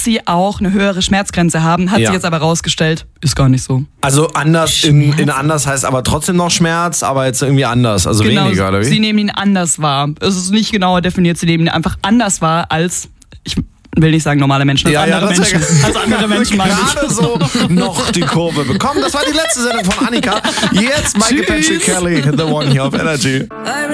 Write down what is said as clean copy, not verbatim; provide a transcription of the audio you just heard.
sie auch eine höhere Schmerzgrenze haben. Hat sich jetzt aber rausgestellt, ist gar nicht so. Also anders in anders heißt aber trotzdem noch Schmerz, aber jetzt irgendwie anders, also genau, weniger, oder wie? Sie nehmen ihn anders wahr. Es ist nicht genauer definiert, sie nehmen ihn einfach anders wahr als, ich will nicht sagen normale Menschen, als andere Menschen. Als andere Menschen meine ich. Gerade so noch die Kurve bekommen. Das war die letzte Sendung von Annika. Jetzt Michael Patrick Kelly, The One here auf Energy.